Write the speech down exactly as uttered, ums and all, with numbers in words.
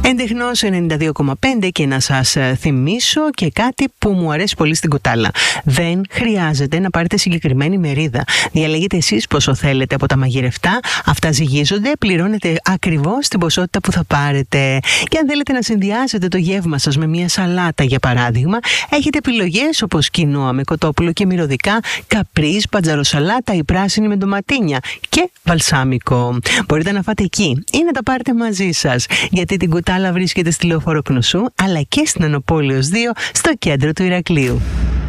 Εντεχνός ενενήντα δύο κόμμα πέντε και να σας θυμίσω και κάτι που μου αρέσει πολύ στην κουτάλα. Δεν χρειάζεται να πάρετε συγκεκριμένη μερίδα. Διαλέγετε εσείς πόσο θέλετε από τα μαγειρευτά. Αυτά ζυγίζονται, πληρώνετε ακριβώς την ποσότητα που θα πάρετε. Και αν θέλετε να συνδυάσετε το γεύμα σας με μια σαλάτα, για παράδειγμα, έχετε επιλογές όπως κοινόα με κοτόπουλο και μυρωδικά, καπρίς, πατζαροσαλάτα ή πράσινη με ντοματίνια και βαλσάμικο. Μπορείτε να φάτε εκεί ή να τα πάρετε μαζί σας, γιατί την κουτάλα βρίσκεται στη Λεωφόρο Κνουσού αλλά και στην Ανοπόλεως δύο στο κέντρο του Ηρακλείου.